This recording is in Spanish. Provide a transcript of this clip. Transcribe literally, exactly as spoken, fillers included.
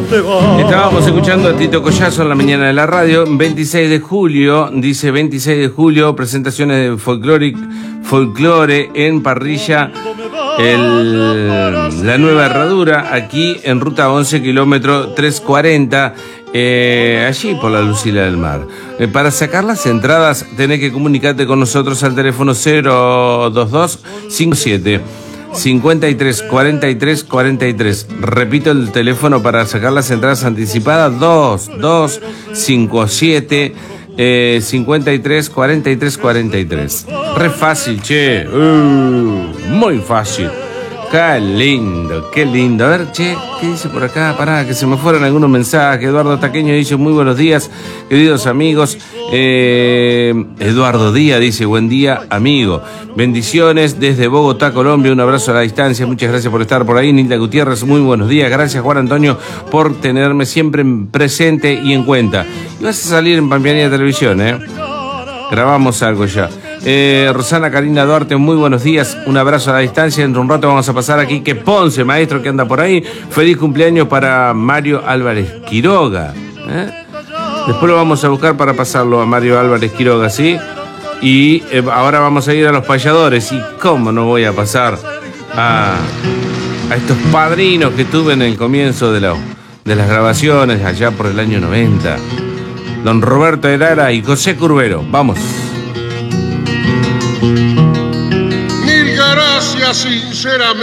te vas. Estábamos escuchando a Tito Collazo en la mañana de la radio. veintiséis de julio, dice veintiséis de julio, presentaciones de folclore, folclore en Parrilla, el, la nueva herradura, aquí en ruta once, kilómetro trescientos cuarenta. Eh, allí por la Lucila del Mar. Eh, para sacar las entradas tenés que comunicarte con nosotros al teléfono cero dos dos cinco siete cincuenta y tres cuarenta y tres cuarenta y tres. Repito el teléfono para sacar las entradas anticipadas: dos dos cinco siete eh, cincuenta y tres cuarenta y tres cuarenta y tres. Re fácil, che. Uh, muy fácil. Qué lindo, qué lindo. A ver, che, ¿qué dice por acá? Pará, que se me fueron algunos mensajes. Eduardo Taqueño dice: muy buenos días, queridos amigos. Eh, Eduardo Díaz dice: buen día, amigo. Bendiciones desde Bogotá, Colombia. Un abrazo a la distancia. Muchas gracias por estar por ahí. Nilda Gutiérrez, muy buenos días. Gracias, Juan Antonio, por tenerme siempre presente y en cuenta. Y vas a salir en Pampeanía Televisión, ¿eh? Grabamos algo ya. Eh, Rosana Karina Duarte, muy buenos días, un abrazo a la distancia. Dentro de un rato vamos a pasar aquí que Ponce, maestro que anda por ahí. Feliz cumpleaños para Mario Álvarez Quiroga, ¿eh? Después lo vamos a buscar para pasarlo a Mario Álvarez Quiroga, ¿sí? Y eh, ahora vamos a ir a los payadores. Y cómo no voy a pasar a, a estos padrinos que tuve en el comienzo de, la, de las grabaciones allá por el año noventa. Don Roberto Herrera y José Curbero. Vamos. Mil gracias, sinceramente.